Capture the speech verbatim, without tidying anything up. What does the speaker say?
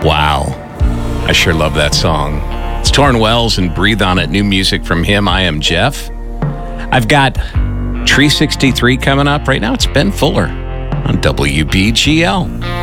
Wow. I sure love that song. It's Torrin Wells and Breathe On It. New music from him. I am Jeff. I've got Tree sixty-three coming up right now. It's Ben Fuller on W B G L.